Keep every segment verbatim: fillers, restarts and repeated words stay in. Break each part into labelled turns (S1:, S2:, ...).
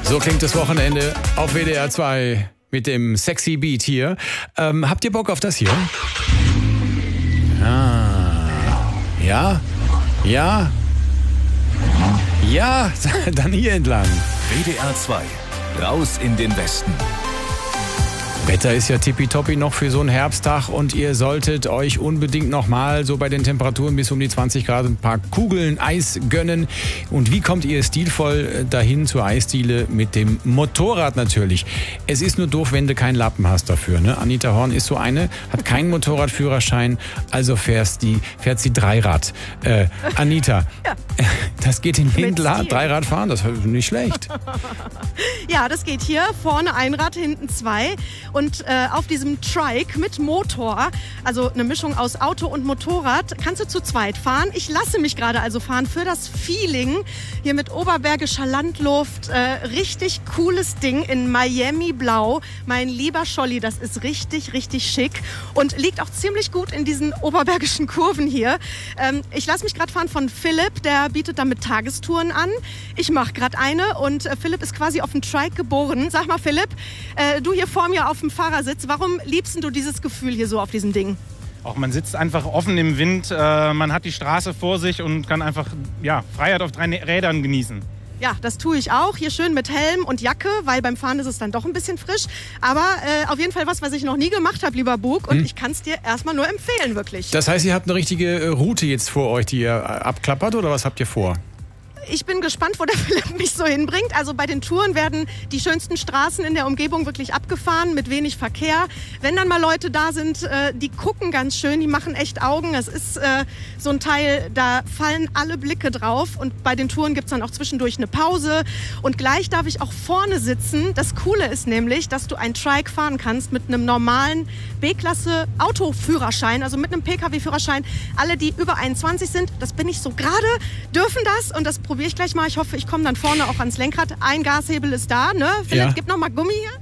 S1: So klingt das Wochenende auf W D R zwei mit dem sexy Beat hier. Ähm, habt ihr Bock auf das hier? Ah. Ja? Ja? Ja? Dann hier entlang.
S2: W D R zwei. Raus in den Westen.
S1: Wetter ist ja tippitoppi noch für so einen Herbsttag und ihr solltet euch unbedingt nochmal so bei den Temperaturen bis um die zwanzig Grad ein paar Kugeln Eis gönnen. Und wie kommt ihr stilvoll dahin zur Eisdiele? Mit dem Motorrad natürlich. Es ist nur doof, wenn du keinen Lappen hast dafür. Ne? Anita Horn ist so eine, hat keinen Motorradführerschein, also fährst die, fährt sie Dreirad. Äh, Anita, ja. Das geht in Lindlar, Dreirad fahren, das ist nicht schlecht.
S3: Ja, das geht hier. Vorne ein Rad, hinten zwei. Und äh, auf diesem Trike mit Motor, also eine Mischung aus Auto und Motorrad, kannst du zu zweit fahren. Ich lasse mich gerade also fahren für das Feeling hier mit oberbergischer Landluft. Äh, richtig cooles Ding in Miami Blau. Mein lieber Scholli, das ist richtig, richtig schick und liegt auch ziemlich gut in diesen oberbergischen Kurven hier. Ähm, ich lasse mich gerade fahren von Philipp, der bietet damit Tagestouren an. Ich mache gerade eine und äh, Philipp ist quasi auf dem Trike geboren. Sag mal Philipp, äh, du hier vor mir auf dem Fahrersitz, warum liebst du dieses Gefühl hier so auf diesem Ding?
S4: Auch man sitzt einfach offen im Wind, äh, man hat die Straße vor sich und kann einfach ja, Freiheit auf drei Rädern genießen.
S3: Ja, das tue ich auch. Hier schön mit Helm und Jacke, weil beim Fahren ist es dann doch ein bisschen frisch. Aber äh, auf jeden Fall was, was ich noch nie gemacht habe, lieber Bug. Und hm. ich kann es dir erstmal nur empfehlen, wirklich.
S1: Das heißt, ihr habt eine richtige Route jetzt vor euch, die ihr abklappert, oder was habt ihr vor?
S3: Ich bin gespannt, wo der Philipp mich so hinbringt. Also bei den Touren werden die schönsten Straßen in der Umgebung wirklich abgefahren, mit wenig Verkehr. Wenn dann mal Leute da sind, äh, die gucken ganz schön, die machen echt Augen. Es ist äh, so ein Teil, da fallen alle Blicke drauf. Und bei den Touren gibt es dann auch zwischendurch eine Pause. Und gleich darf ich auch vorne sitzen. Das Coole ist nämlich, dass du ein Trike fahren kannst mit einem normalen B-Klasse Autoführerschein, also mit einem P K W-Führerschein. Alle, die über einundzwanzig sind, das bin ich so gerade, dürfen das. Und das probiere ich gleich mal. Ich hoffe, ich komme dann vorne auch ans Lenkrad. Ein Gashebel ist da, ne? Philipp,
S1: ja.
S3: Gib noch mal Gummi hier.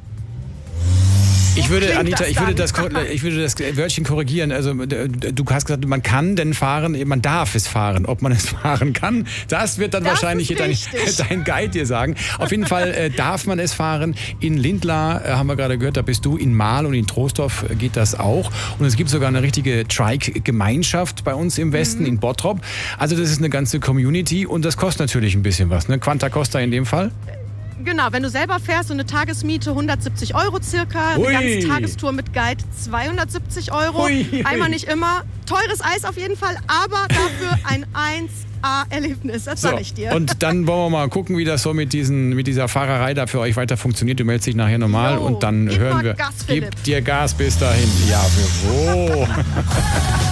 S1: Ich würde, Anita, ich würde, das, ich würde das Wörtchen korrigieren. Also du hast gesagt, man kann denn fahren, man darf es fahren. Ob man es fahren kann, das wird dann das wahrscheinlich dein, dein Guide dir sagen. Auf jeden Fall äh, darf man es fahren. In Lindlar, äh, haben wir gerade gehört, da bist du. In Marl und in Troisdorf geht das auch. Und es gibt sogar eine richtige Trike-Gemeinschaft bei uns im Westen, mhm. in Bottrop. Also das ist eine ganze Community und das kostet natürlich ein bisschen was. Ne? Quanta costa in dem Fall?
S3: Genau, wenn du selber fährst, so eine Tagesmiete hundertsiebzig Euro circa,
S1: Ui.
S3: eine ganze Tagestour mit Guide zweihundertsiebzig Euro. Ui. Einmal nicht immer. Teures Eis auf jeden Fall, aber dafür ein eins A-Erlebnis, das
S1: so,
S3: sag ich dir.
S1: Und dann wollen wir mal gucken, wie das so mit, diesen, mit dieser Fahrerei da für euch weiter funktioniert. Du meldest dich nachher normal jo, und dann
S3: gib
S1: hören
S3: mal
S1: wir.
S3: Gas,
S1: Gib dir Gas bis dahin. Ja, für wo?